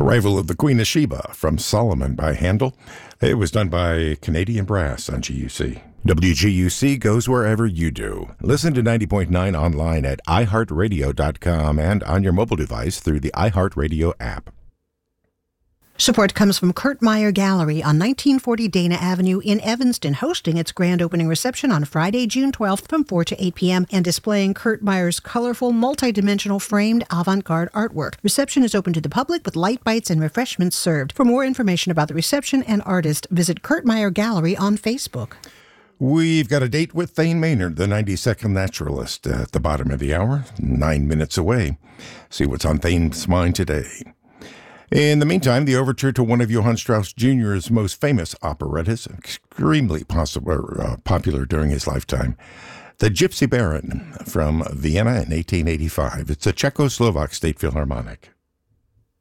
Arrival of the Queen of Sheba from Solomon by Handel. It was done by Canadian Brass on GUC. WGUC goes wherever you do. Listen to 90.9 online at iHeartRadio.com and on your mobile device through the iHeartRadio app. Support comes from Kurt Meyer Gallery on 1940 Dana Avenue in Evanston, hosting its grand opening reception on Friday, June 12th from 4 to 8 p.m. and displaying Kurt Meyer's colorful, multi-dimensional framed avant-garde artwork. Reception is open to the public with light bites and refreshments served. For more information about the reception and artist, visit Kurt Meyer Gallery on Facebook. We've got a date with Thane Maynard, the 92nd naturalist, at the bottom of the hour, 9 minutes away. See what's on Thane's mind today. In the meantime, the overture to one of Johann Strauss Jr.'s most famous operettas, extremely popular during his lifetime, The Gypsy Baron from Vienna in 1885. It's a Czechoslovak State Philharmonic.